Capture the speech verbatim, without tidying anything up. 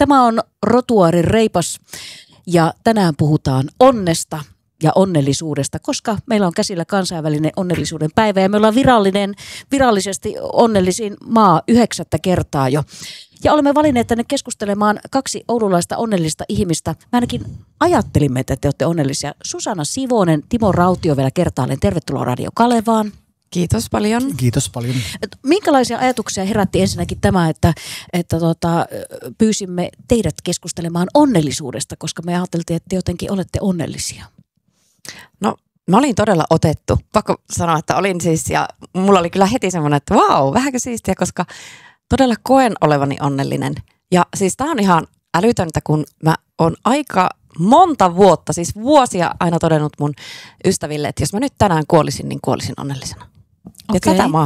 Tämä on Rotuaarin reipas ja tänään puhutaan onnesta ja onnellisuudesta, koska meillä on käsillä kansainvälinen onnellisuuden päivä ja me ollaan virallinen, virallisesti onnellisin maa yhdeksättä kertaa jo. Ja olemme valinneet tänne keskustelemaan kaksi oululaista onnellista ihmistä. Mä ainakin ajattelimme, että te olette onnellisia. Susanna Sivonen, Timo Rautio vielä kertaalleen. Tervetuloa Radio Kalevaan. Kiitos paljon. Kiitos paljon. Et minkälaisia ajatuksia herätti ensinnäkin tämä, että, että tota, pyysimme teidät keskustelemaan onnellisuudesta, koska me ajateltiin, että te jotenkin olette onnellisia? No, mä olin todella otettu. Pakko sanoa, että olin siis, ja mulla oli kyllä heti semmoinen, että vau, wow, vähänkö siistiä, koska todella koen olevani onnellinen. Ja siis tää on ihan älytöntä, kun mä oon aika monta vuotta, siis vuosia aina todennut mun ystäville, että jos mä nyt tänään kuolisin, niin kuolisin onnellisena. Ja Okei. tätä mä